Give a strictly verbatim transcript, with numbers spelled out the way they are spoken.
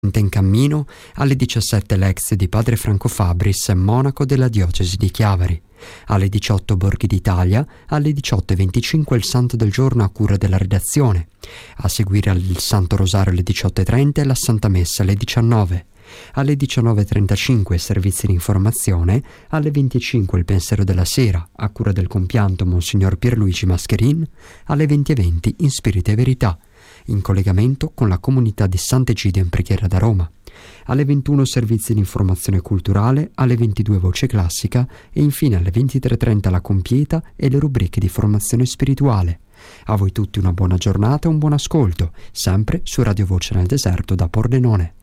In cammino, alle diciassette lezioni di padre Franco Fabris, monaco della diocesi di Chiavari. Alle diciotto Borghi d'Italia, alle diciotto e venticinque il Santo del Giorno a cura della redazione. A seguire il Santo Rosario alle diciotto e trenta e la Santa Messa alle diciannove. Alle diciannove e trentacinque servizi di informazione, alle venti e cinque il Pensiero della Sera a cura del compianto Monsignor Pierluigi Mascherin, alle venti e venti in Spirito e Verità, in collegamento con la comunità di Sant'Egidio in Preghiera da Roma. Alle ventuno servizi di informazione culturale, alle ventidue Voce Classica e infine alle ventitré e trenta la Compieta e le rubriche di formazione spirituale. A voi tutti una buona giornata e un buon ascolto, sempre su Radio Voce nel Deserto da Pordenone.